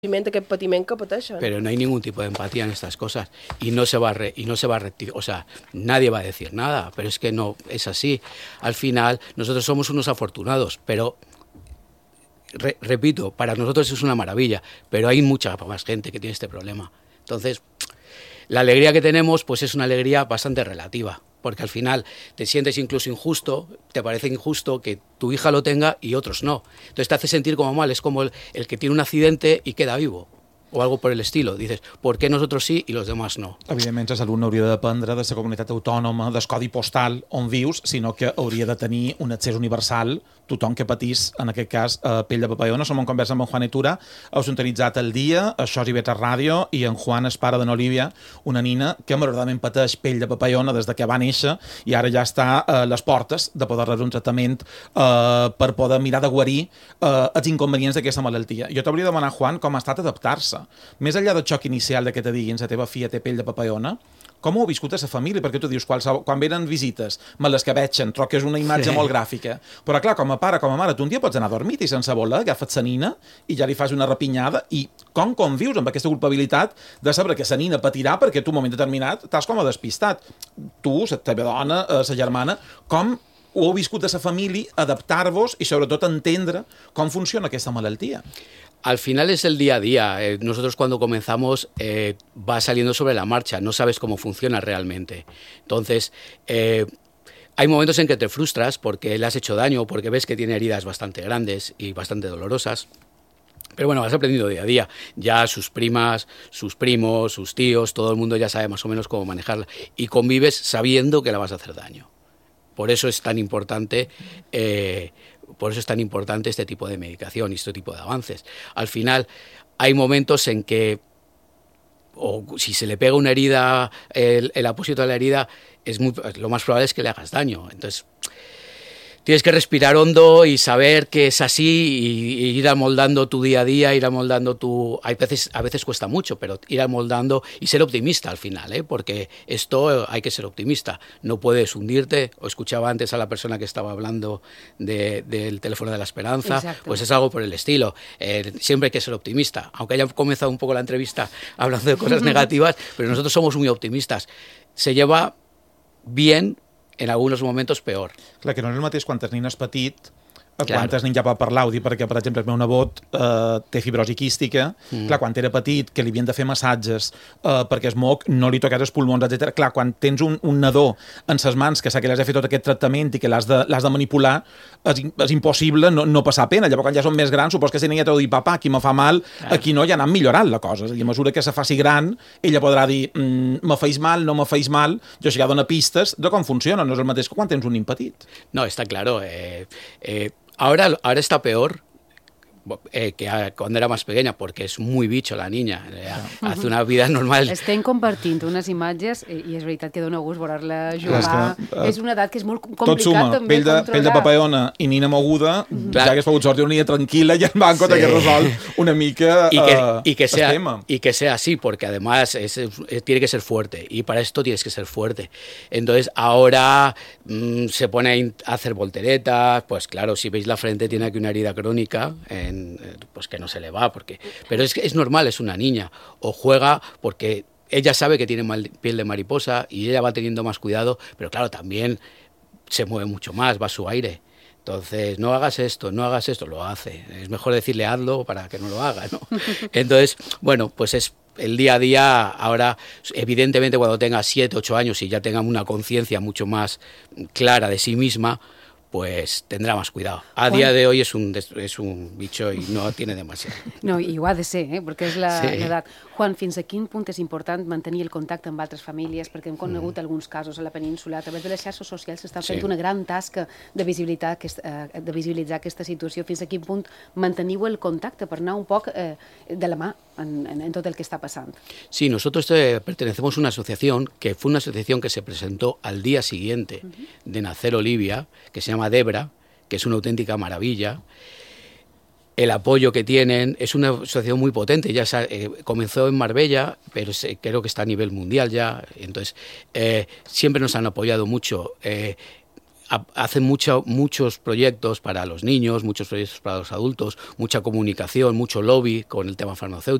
aquest patiment que pateixen. Pero no hay ningún tipo de empatía en estas cosas y no se va a rectificar, o sea, nadie va a decir nada, pero es que no es así. Al final nosotros somos unos afortunados, pero repito, para nosotros es una maravilla, pero hay mucha más gente que tiene este problema. Entonces, la alegría que tenemos pues es una alegría bastante relativa, porque al final te sientes incluso injusto, te parece injusto que tu hija lo tenga y otros no. Entonces te hace sentir como mal, es como el que tiene un accidente y queda vivo, o algo por el estilo. Dices, ¿por qué nosotros sí i los demás no? Evidentment, la salut no hauria de dependre de la comunitat autònoma, del codi postal on vius, sinó que hauria de tenir un accés universal tothom que patís, en aquest cas, pell de papallona. Som en conversa amb en Juan Itura, heu sintonitzat El Dia, això és IB3 Ràdio, i en Juan és pare d'Olivia, una nina que malauradament pateix pell de papallona des de que va néixer i ara ja està a les portes de poder rebre un tractament per poder mirar de guarir els inconvenients d'aquesta malaltia. Jo t'hauria de demanar, Juan, com ha estat adaptar-se. Més enllà del xoc inicial de que te diguin la teva filla té pell de papallona, com ho ha viscut a la família? Perquè tu dius, quan venen visites, me les que veig, trobo que és una imatge molt gràfica. Però clar, com a pare, com a mare, tu un dia pots anar dormit i sense voler agafes la nina i ja li fas una repinyada. I com convius amb aquesta culpabilitat de saber que la nina patirà perquè tu, en un moment determinat, estàs com a despistat? Tu, la teva dona, la germana, com ho heu viscut a la família, adaptar-vos i sobretot entendre com funciona aquesta malaltia? Al final es el día a día. Nosotros cuando comenzamos va saliendo sobre la marcha, no sabes cómo funciona realmente. Entonces, hay momentos en que te frustras porque le has hecho daño, porque ves que tiene heridas bastante grandes y bastante dolorosas. Pero bueno, vas aprendiendo día a día. Ya sus primas, sus primos, sus tíos, todo el mundo ya sabe más o menos cómo manejarla. Y convives sabiendo que la vas a hacer daño. Por eso es tan importante... este tipo de medicación y este tipo de avances. Al final hay momentos en que, o si se le pega una herida, el apósito de la herida, lo más probable es que le hagas daño. Entonces tienes que respirar hondo y saber que es así y ir amoldando tu día a día, ir amoldando a veces cuesta mucho, pero ir amoldando y ser optimista al final, porque esto hay que ser optimista, no puedes hundirte. O escuchaba antes a la persona que estaba hablando del teléfono de la esperanza. Exacto. Pues es algo por el estilo, siempre hay que ser optimista, aunque haya comenzado un poco la entrevista hablando de cosas negativas, pero nosotros somos muy optimistas. Se lleva bien, en alguns moments peor. Clar, que no és el mateix quan el nen és petit, quan el nen ja pot parlar, ho dic perquè, per exemple, el meu nebot té fibrosi quística. Clar, quan era petit, que li havien de fer massatges perquè es moc, no li toqués els pulmons, etc. Clar, quan tens un nadó en ses mans que sap que li has de fer tot aquest tractament i que l'has de manipular, és impossible no passar pena. Llavors, quan ja són més grans, supos que si ella t'ha de dir, papa, aquí me fa mal, aquí no, ja anant millorant la cosa. I a mesura que se faci gran, ella podrà dir, me feis mal, no me feis mal. Jo això ja dona pistes de com funciona, no és el mateix que quan tens un nen petit. No, está claro. Ahora está peor que cuando era más pequeña, porque es muy bicho la niña, hace una vida normal. Estem compartint unes imatges i és veritat que dona gust veure-la jugar. És una edat que és molt complicat també controlar. Pell de papallona i nina moguda, ja hagués pogut sortir una nina tranquil·la i en banco que resol una mica el tema. Y que sea así, porque además tiene que ser fuerte, y para esto tienes que ser fuerte. Entonces ahora se pone a hacer volteretas, pues claro, si veis la frente tiene aquí una herida crónica, pues que no se le va, pero es normal, es una niña, o juega porque ella sabe que tiene piel de mariposa y ella va teniendo más cuidado, pero claro, también se mueve mucho más, va a su aire. Entonces, no hagas esto, lo hace. Es mejor decirle hazlo para que no lo haga, ¿no? Entonces, bueno, pues es el día a día. Ahora, evidentemente, cuando tenga 7, 8 años y ya tenga una conciencia mucho más clara de sí misma, pues tendrá más cuidado. A día de hoy es un bicho y no tiene demasiado. No, i ho ha de ser, perquè és l'edat. Juan, fins a quin punt és important mantenir el contacte amb altres famílies? Perquè hem conegut alguns casos a la península. A través de les xarxes socials s'està fent una gran tasca de visibilitzar aquesta situació. Fins a quin punt manteniu el contacte per anar un poc de la mà en tot el que està passant? Sí, nosotros pertenecemos a una asociación que fue una asociación que se presentó al día siguiente de nacer Olivia, que se llama Debra, que es una auténtica maravilla. El apoyo que tienen es una asociación muy potente. Ya comenzó en Marbella, pero creo que está a nivel mundial ya. Entonces, siempre nos han apoyado mucho. hacen muchos proyectos para los niños, muchos proyectos para los adultos, mucha comunicación, mucho lobby con el tema farmacéutico.